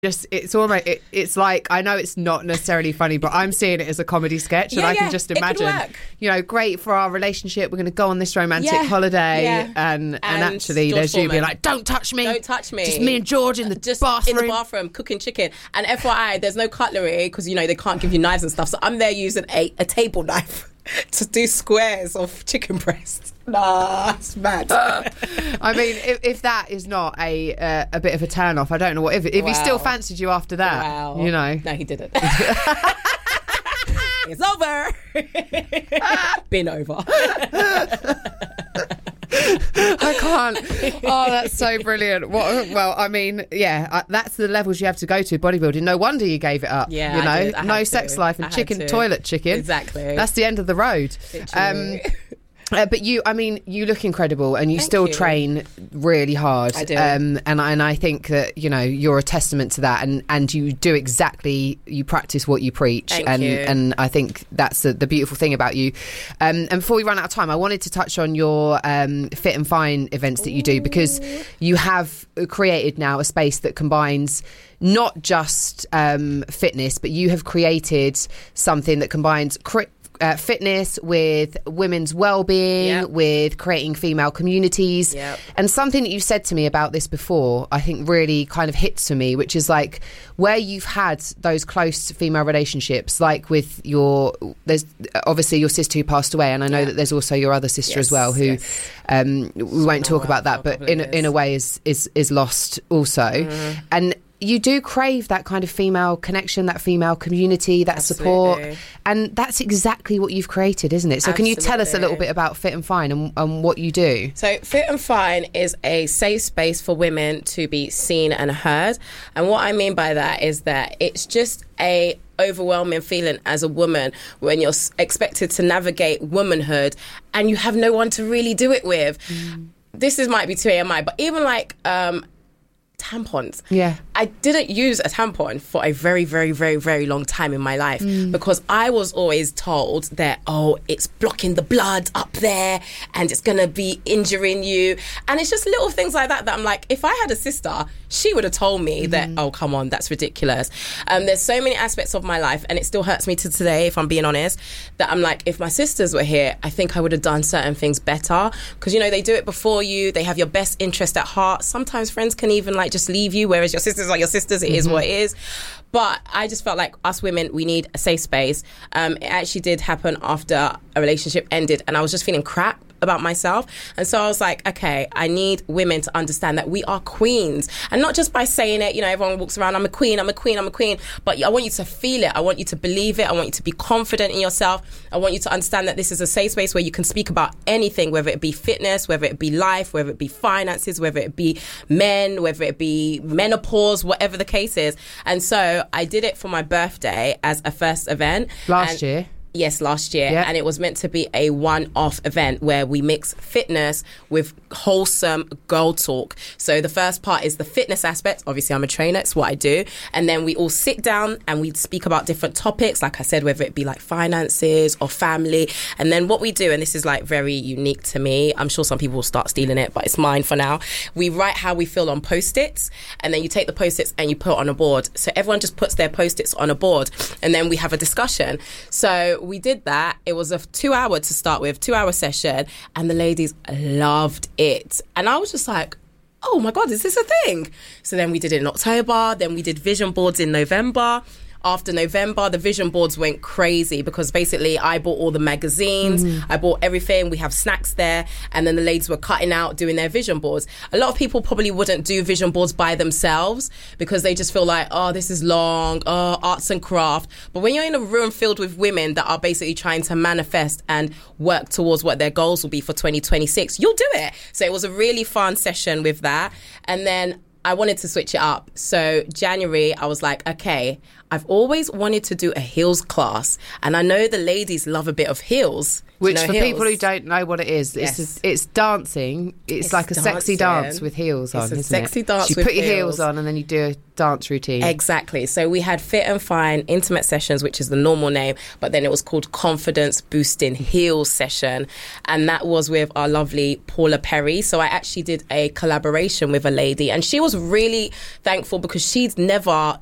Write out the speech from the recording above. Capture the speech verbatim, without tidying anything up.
just it's almost it, it's like, I know it's not necessarily funny, but I'm seeing it as a comedy sketch, and yeah, I can yeah, just imagine, you know, great for our relationship, we're going to go on this romantic yeah, holiday, yeah. and, and and actually George there's you Foreman. being like, don't touch me, don't touch me, just me and George in the just bathroom in the bathroom cooking chicken. And F Y I, there's no cutlery because, you know, they can't give you knives and stuff, so I'm there using a, a table knife to do squares of chicken breast. Nah, it's mad. I mean, if, if that is not a uh, a bit of a turn off, I don't know what. If, if wow. he still fancied you after that, wow. you know. No, he didn't. It's over. Been over. I can't. Oh, that's so brilliant. What? Well, I mean, yeah, uh, that's the levels you have to go to bodybuilding. No wonder you gave it up. Yeah, you know, I did. I no had sex to. life and I had chicken to. toilet chicken. Exactly. That's the end of the road. Um, Uh, but you, I mean, you look incredible, and you Thank still you. train really hard. I do. Um, and, I- and I think that, you know, you're a testament to that, and, and you do exactly, you practice what you preach. Thank and, you. and I think that's the, the beautiful thing about you. Um, and before we run out of time, I wanted to touch on your um, Fit and Fine events that you do, because you have created now a space that combines not just um, fitness, but you have created something that combines cri- Uh, fitness with women's well-being, Yep. with creating female communities. Yep. And something that you said to me about this before, I think really kind of hits for me, which is like where you've had those close female relationships, like with your, there's obviously your sister who passed away, and I know Yeah. that there's also your other sister Yes, as well, who yes. um, we won't talk Well, about that, for a but couple of in, years. in a way is, is, is lost also. Mm-hmm. And you do crave that kind of female connection, that female community, that support. Absolutely. And that's exactly what you've created, isn't it? So can you tell us a little Absolutely. bit about Fit and Fine and, and what you do? So Fit and Fine is a safe space for women to be seen and heard. And what I mean by that is that it's just a overwhelming feeling as a woman when you're s- expected to navigate womanhood and you have no one to really do it with. Mm. This is might be T M I, but even like um tampons. Yeah. I didn't use a tampon for a very, very, very, very long time in my life mm. because I was always told that, oh, it's blocking the blood up there and it's going to be injuring you. And it's just little things like that that I'm like, if I had a sister, she would have told me mm. that, oh, come on, that's ridiculous. Um, there's so many aspects of my life, and it still hurts me to today, if I'm being honest, that I'm like, if my sisters were here, I think I would have done certain things better because, you know, they do it before you. They have your best interest at heart. Sometimes friends can even like just leave you, whereas your sisters are your sisters. It mm-hmm. is what it is. But I just felt like us women, we need a safe space. Um, it actually did happen after a relationship ended, and I was just feeling crap about myself. And so I was like, okay, I need women to understand that we are queens. And not just by saying it, you know, everyone walks around, I'm a queen, I'm a queen, I'm a queen. But I want you to feel it. I want you to believe it. I want you to be confident in yourself. I want you to understand that this is a safe space where you can speak about anything, whether it be fitness, whether it be life, whether it be finances, whether it be men, whether it be menopause, whatever the case is. And so I did it for my birthday as a first event. Last and year? Yes, last year. Yep. And it was meant to be a one-off event where we mix fitness with wholesome girl talk. So the first part is the fitness aspect. Obviously, I'm a trainer. It's what I do. And then we all sit down and we speak about different topics, like I said, whether it be like finances or family. And then what we do, and this is like very unique to me, I'm sure some people will start stealing it, but it's mine for now. We write how we feel on Post-its, and then you take the Post-its and you put it on a board. So everyone just puts their Post-its on a board, and then we have a discussion. So we did that. It was a two hour to start with, two hour session, and the ladies loved it. And I was just like, oh my God, is this a thing? So then we did it in October, then we did vision boards in November. After November, the vision boards went crazy because basically I bought all the magazines, mm. I bought everything, we have snacks there, and then the ladies were cutting out, doing their vision boards. A lot of people probably wouldn't do vision boards by themselves because they just feel like, oh, this is long, oh, arts and craft. But when you're in a room filled with women that are basically trying to manifest and work towards what their goals will be for twenty twenty-six, you'll do it. So it was a really fun session with that. And then I wanted to switch it up. So January, I was like, okay, I've always wanted to do a heels class, and I know the ladies love a bit of heels. Which, you know, for heels? people who don't know what it is, Yes. it's, a, it's dancing. It's, It's like a sexy dancing. dance with heels It's on, a isn't sexy it? dance So you with put your heels heels. on and then you do a dance routine. Exactly. So we had Fit and Fine Intimate Sessions, which is the normal name, but then it was called Confidence Boosting Heels Session. And that was with our lovely Paula Perry. So I actually did a collaboration with a lady, and she was really thankful because she'd never